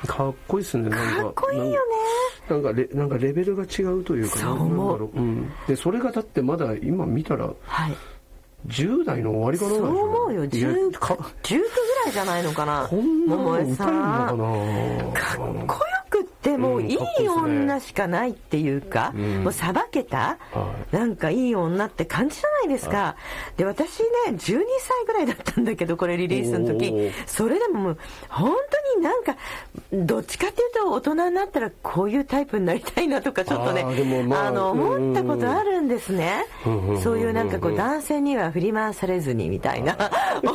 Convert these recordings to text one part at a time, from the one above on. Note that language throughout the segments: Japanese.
かっこいいですね。 かっこいいよね。 なんかレベルが違うというか、 そう思う。 でそれがだってまだ今見たら、10代の終わりかな。 そう思うよ。19ぐらいじゃないのかな。 こんなの歌えるのかな。 かっこよくってもういい女しかないっていうか、もうさばけた、なんかいい女って感じじゃないですか。で私ね12歳ぐらいだったんだけど、これリリースの時、それでももう本当になんかどっちかっていうと大人になったらこういうタイプになりたいなとかちょっとね、思ったことあるんですね。そういうなんかこう男性には振り回されずにみたいなそんな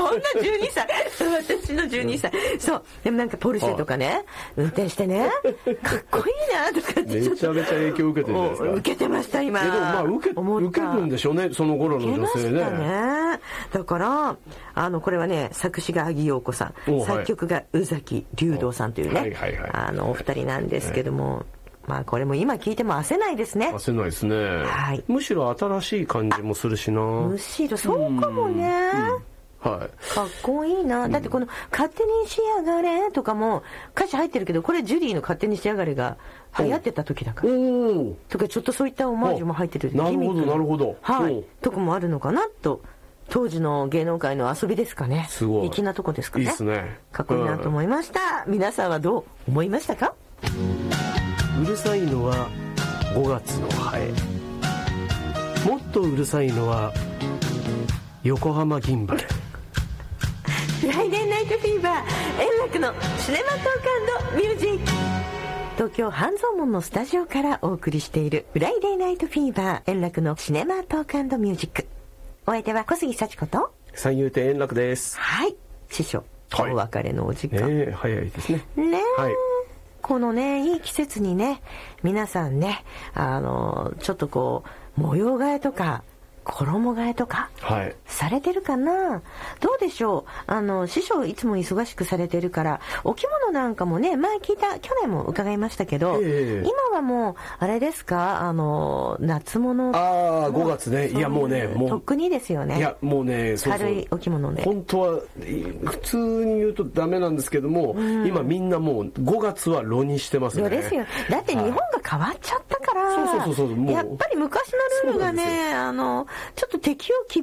12歳私の12歳そうでもなんかポルシェとかね運転してねかっこいいなとかってめちゃめちゃ影響を受けてるじゃないですか。 受けてました今。 でもまあ受けるんでしょうね、その頃の女性ね。 だからこれはね作詞が萩陽子さん、作曲が宇崎竜童さんというね、お二人なんですけども、まあこれも今聞いても焦ないですね。 焦ないですね、むしろ新しい感じもするしな。 むしろそうかもね、かっこいいな。だってこの「勝手にしやがれ」とかも歌詞入ってるけど、これジュリーの「勝手にしやがれ」が流行ってた時だからとか、ちょっとそういったオマージュも入ってる。 なるほどなるほど、 とかもあるのかなと。当時の芸能界の遊びですかね。 すごい粋なとこですかね。 いいですね。 かっこいいなと思いました。皆さんはどう思いましたか？ うるさいのは5月のハエ、もっとうるさいのは横浜銀バレ。 フライデーナイトフィーバー、円楽のシネマトーク&ミュージック。東京半蔵門のスタジオからお送りしているフライデーナイトフィーバー、円楽のシネマトーク&ミュージック。お相手は小杉幸子と三遊亭円楽です。 師匠、お別れのお時間、 早いですね。 このねいい季節にね、皆さんねちょっとこう模様替えとか衣替えとかされてるかな。どうでしょう。師匠いつも忙しくされてるから、お着物なんかもね、前聞いた、去年も伺いましたけど、今はもうあれですか、夏物。 5月ね。いやもうね、もうとっくにですよね。 いやもうね、 軽いお着物で本当は普通に言うとダメなんですけども、今みんなもう5月は炉にしてますね。 炉ですよ。だって日本が変わっちゃったから、やっぱり昔のルールがね、ちょっと適応厳